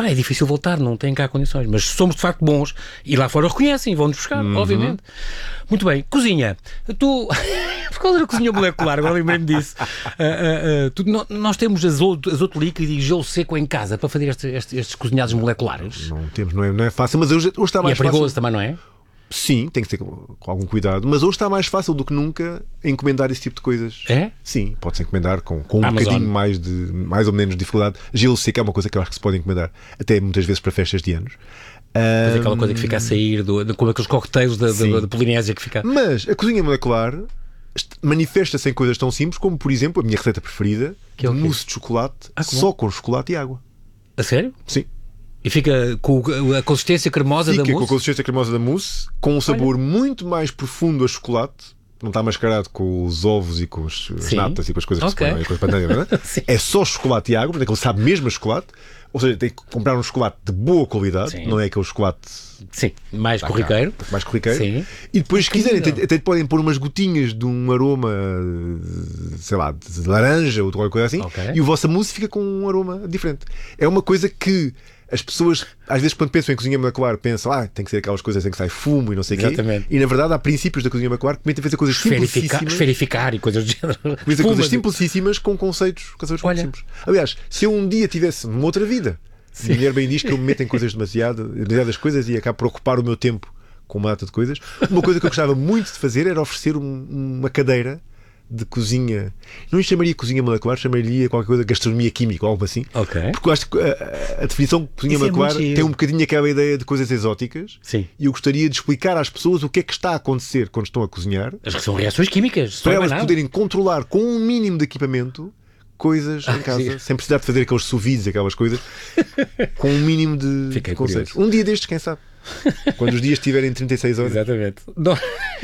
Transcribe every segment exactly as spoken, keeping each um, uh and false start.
Pá, é difícil voltar, não tem cá condições, mas somos de facto bons e lá fora reconhecem e vão-nos buscar, uhum. obviamente. Muito bem, cozinha. Tu, por causa da cozinha molecular, agora lembrei-me disso. Uh, uh, uh, tu, no, nós temos azoto, azoto líquido e gelo seco em casa para fazer este, este, estes cozinhados moleculares. Não, não temos, não é, não é fácil, mas hoje, hoje está mais fácil. E é perigoso fácil. também, não é? Sim, tem que ser com, com algum cuidado, mas hoje está mais fácil do que nunca encomendar esse tipo de coisas. É? Sim, pode-se encomendar com, com um Amazon. bocadinho mais, de, mais ou menos dificuldade. Gelo seco é uma coisa que eu acho que se pode encomendar até muitas vezes para festas de anos. Mas é aquela coisa que fica a sair, do, de, como aqueles coquetéis da, da, da Polinésia que fica. Mas a cozinha molecular manifesta-se em coisas tão simples como, por exemplo, a minha receita preferida, que é o mousse de chocolate, ah, só com chocolate e água. A sério? Sim. E fica com a consistência cremosa fica da mousse? Fica com a consistência cremosa da mousse, com um sabor Olha. muito mais profundo a chocolate. Não está mascarado com os ovos e com as, as natas e com as coisas okay. que se põem, com as pandanhas, não é? É só chocolate e água, porque ele sabe mesmo a chocolate. Ou seja, tem que comprar um chocolate de boa qualidade, Sim. não é aquele chocolate Sim, mais tá corriqueiro. Cá, mais corriqueiro. Sim. E depois, se quiserem, até, até podem pôr umas gotinhas de um aroma, sei lá, de laranja ou de qualquer coisa assim, okay. e o vosso mousse fica com um aroma diferente. É uma coisa que as pessoas, às vezes, quando pensam em cozinha molecular, pensam, ah, tem que ser aquelas coisas em que sai fumo e não sei o quê. E na verdade, há princípios da cozinha molecular que permitem fazer coisas simplicíssimas. Esferificar e coisas do género. Fazer coisas simplicíssimas com conceitos, conceitos muito simples. Aliás, se eu um dia tivesse uma outra vida, Sim. a mulher bem diz que eu me meto em coisas demasiado, demasiadas coisas e acabo por ocupar o meu tempo com uma data de coisas. Uma coisa que eu gostava muito de fazer era oferecer um, uma cadeira de cozinha, não chamaria cozinha molecular, chamaria qualquer coisa de gastronomia química ou algo assim, okay. porque eu acho que a, a definição de cozinha Isso molecular é tem um bocadinho aquela ideia de coisas exóticas. Sim. E eu gostaria de explicar às pessoas o que é que está a acontecer quando estão a cozinhar. As que são reações químicas, para elas poderem controlar com um mínimo de equipamento coisas ah, em casa, sim. sem precisar de fazer aqueles sous vides, aquelas coisas, com um mínimo de, de conceitos. Um dia destes, quem sabe? Quando os dias tiverem trinta e seis horas. Exatamente. Não.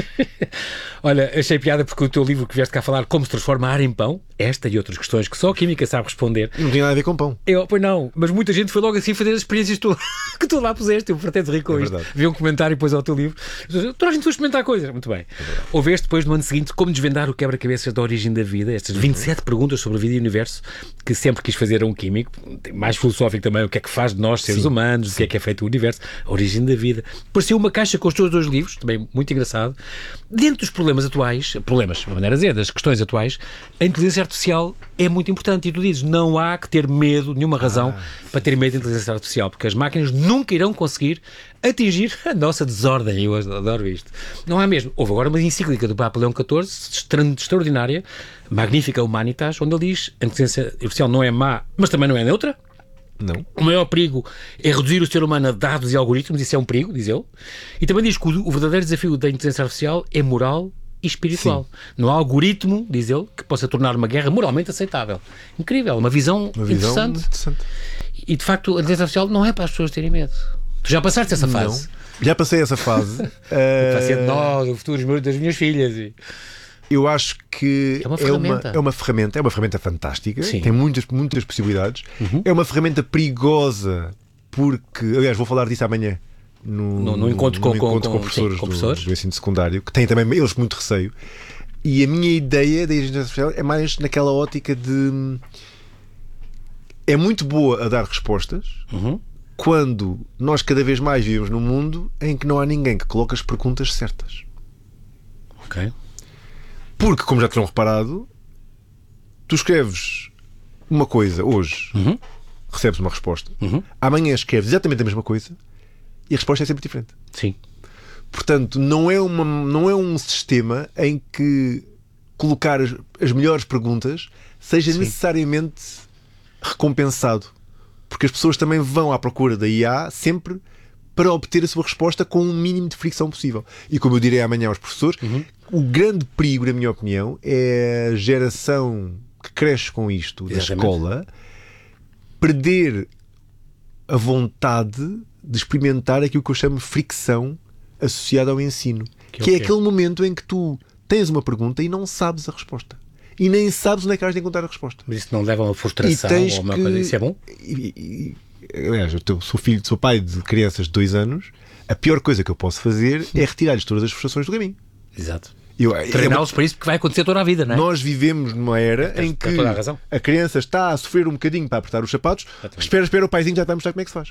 Olha, achei piada porque o teu livro que vieste cá falar como se transforma ar em pão, esta e outras questões que só a química sabe responder. Não tem nada a ver com pão. Eu, pois não, mas muita gente foi logo assim fazer as experiências tu, que tu lá puseste. Eu pretendo rir com é isto. Vi um comentário depois ao teu livro. Toda a gente foi experimentar coisas. Muito bem. É Ouveste depois no ano seguinte como desvendar o quebra-cabeças da origem da vida, estas vinte e sete uhum. perguntas sobre a vida e o universo que sempre quis fazer a um químico, mais filosófico também, o que é que faz de nós seres Sim. humanos, Sim. o que é que é feito o universo, a origem da vida. Pareceu uma caixa com os teus dois livros, também muito engraçado. Dentro dos problemas atuais, problemas, de maneira a dizer, das questões atuais, a inteligência artificial é muito importante. E tu dizes, não há que ter medo, nenhuma razão ah, para ter medo da inteligência artificial, porque as máquinas nunca irão conseguir atingir a nossa desordem. Eu adoro isto. Não há mesmo. Houve agora uma encíclica do Papa Leão catorze, extraordinária, magnífica Humanitas, onde ele diz a inteligência artificial não é má, mas também não é neutra. Não. O maior perigo é reduzir o ser humano a dados e algoritmos, isso é um perigo, diz ele. E também diz que o verdadeiro desafio da inteligência artificial é moral e espiritual. Sim. Não há algoritmo, diz ele, que possa tornar uma guerra moralmente aceitável. Incrível, uma visão, uma visão interessante. interessante. E de facto a inteligência artificial não é para as pessoas terem medo. Tu já passaste essa fase? Não. Já passei essa fase. uh... Vai ser de nós, o futuro das minhas filhas. E... Eu acho que é uma, é, uma, é uma ferramenta, é uma ferramenta fantástica, Sim. tem muitas, muitas possibilidades. Uhum. É uma ferramenta perigosa, porque, aliás, vou falar disso amanhã no, no, no encontro, no com, encontro com, com, com professores, sim, com do, professores do ensino secundário, que têm também eles muito receio. E a minha ideia da inteligência artificial é mais naquela ótica de é muito boa a dar respostas. Uhum. Quando nós cada vez mais vivemos num mundo em que não há ninguém que coloque as perguntas certas. Ok. Porque, como já terão reparado, tu escreves uma coisa hoje, uhum. recebes uma resposta, uhum. amanhã escreves exatamente a mesma coisa e a resposta é sempre diferente. Sim. Portanto, não é, uma, não é um sistema em que colocar as, as melhores perguntas seja Sim. necessariamente recompensado. Porque as pessoas também vão à procura da I A sempre para obter a sua resposta com o mínimo de fricção possível. E como eu direi amanhã aos professores, uhum. o grande perigo, na minha opinião, é a geração que cresce com isto da Exatamente. escola perder a vontade de experimentar aquilo que eu chamo de fricção associada ao ensino. Que, que é, é aquele momento em que tu tens uma pergunta e não sabes a resposta. E nem sabes onde é que has de encontrar a resposta. Mas isso não leva a uma frustração ou uma que... coisa? Isso é bom? E, e, aliás, eu sou filho, sou pai de crianças de dois anos. A pior coisa que eu posso fazer é retirar-lhes todas as frustrações do caminho. Exato. Eu, Treiná-los é uma... para isso, porque vai acontecer toda a vida, não é? Nós vivemos numa era Tens, em que a, a criança está a sofrer um bocadinho para apertar os sapatos. Exatamente. Espera, espera, o paizinho já está a mostrar como é que se faz.